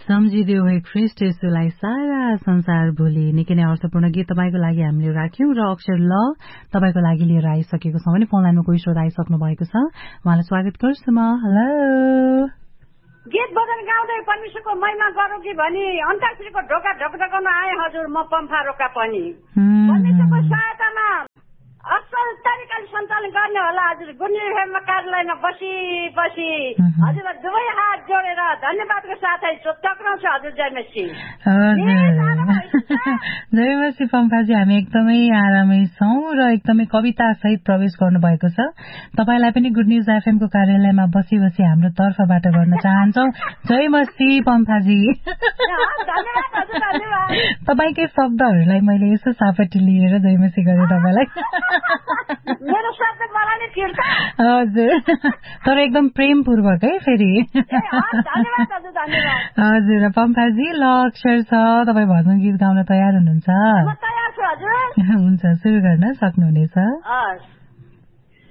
सम्झिदेऊ है ख्रीष्ट येशूलाई सारा संसार भोलि निकै नै अर्थपूर्ण गीत तपाईको लागि हामीले राख्यौं र अक्षर ल तपाईको लागि लिएर आइसकेको छ भने फोन लाइनमा कोही श्रोता आइसक्नु भएको छ उहाँलाई स्वागत गर्छु म हेलो गीत बदन गाउँदै परमेश्वरको महिमा गरौँ कि भनी अन्ताक्षरीको ढोका ढकढकाउन आए हजुर म पम्फा रोका पनि परमेश्वरको सहायतामा असल तरिकाले सञ्चालन गर्ने होला हजुर गुन्जी एफएममा कार्यालयमा बसी हजुरलाई दुवै हात जोडेर धन्यवादको साथै टक्राउँछ हजुर जयमसी जयमसी पम्फाजी हामी एकदमै आरामै छौं र एकदमै कविता सहित प्रवेश गर्नु भएको छ तपाईलाई पनि गुड न्यूज एफएम को कार्यालयमा बसी हाम्रो तर्फबाट गर्न चाहन्छौं जयमसी पम्फाजी तपाईकै शब्दहरूलाई मैले यसो सापटी लिएर जयमसी गरे तपाईलाई मेरो शब्द मलाई नै फिर्ता हजुर तर एकदम प्रेमपूर्वक है फेरि धन्यवाद हजुर धन्यवाद हजुर पम्फाजी ल अक्षर छ तपाईँ भजन गीत गाउन तयार हुनुहुन्छ म तयार छु हजुर हुन्छ सुरु गर्न सक्नुहुनेछ